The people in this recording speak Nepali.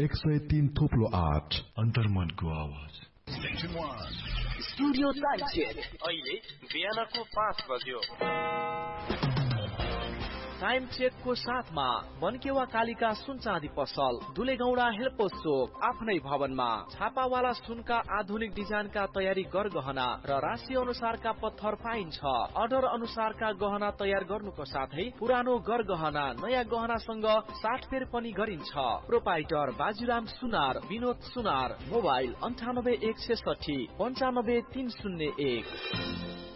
103 थोप्लो 8 अन्तर्मनको आवाज। स्टुडियो टाइम चेक अहिले बिहानको 5 बज्यो। टाइम चेकको साथमा बनकेवा कालिका सुन चाँदी पसल, दुलेगौडा हेल्पोस चोक, आफ्नै भवनमा छापावाला सुनका आधुनिक डिजाइनका तयारी गरगहना र राशि अनुसारका पत्थर पाइन्छ। अर्डर अनुसारका गहना तयार गर्नुको साथै पुरानो गरगहना नयाँ गहनासँग साटफेर पनि गरिन्छ। प्रोपाइटर बाजुराम सुनार, विनोद सुनार, मोबाइल 98 160 95 301।